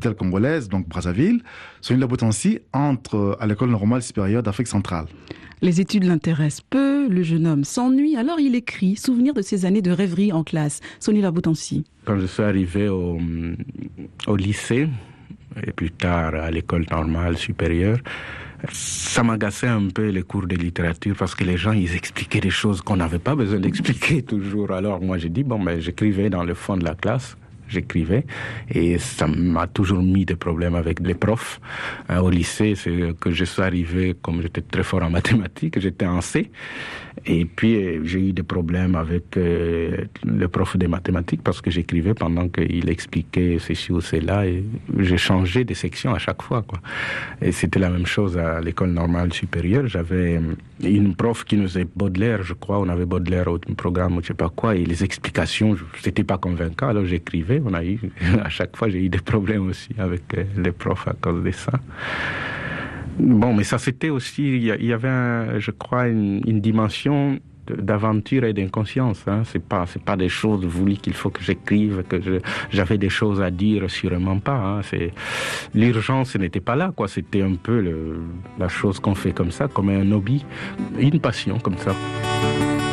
capitale congolaise, donc Brazzaville. Sonny Labotansi entre à l'École normale supérieure d'Afrique centrale. Les études l'intéressent peu, le jeune homme s'ennuie, alors il écrit Souvenir de ses années de rêverie en classe. Sonny Labotansi. Quand je suis arrivé au lycée, et plus tard à l'École normale supérieure, ça m'agaçait un peu les cours de littérature parce que les gens, ils expliquaient des choses qu'on n'avait pas besoin d'expliquer toujours. Alors moi, j'ai dit, j'écrivais dans le fond de la classe. J'écrivais et ça m'a toujours mis des problèmes avec les profs. Au lycée, c'est que je suis arrivé, comme j'étais très fort en mathématiques, j'étais en C. Et puis, j'ai eu des problèmes avec le prof de mathématiques parce que j'écrivais pendant qu'il expliquait ceci ou cela. Et j'ai changé de section à chaque fois, quoi. Et c'était la même chose à l'École normale supérieure. J'avais une prof qui nous faisait Baudelaire, je crois. On avait Baudelaire au programme, je sais pas quoi. Et les explications, c'était pas convaincant. Alors, j'écrivais. À chaque fois, j'ai eu des problèmes aussi avec les profs à cause de ça. Bon, mais ça, c'était aussi, il y avait, je crois, une dimension d'aventure et d'inconscience. Hein. C'est pas des choses voulues qu'il faut que j'écrive, j'avais des choses à dire, sûrement pas. Hein. L'urgence n'était pas là, quoi. C'était un peu la chose qu'on fait comme ça, comme un hobby, une passion comme ça.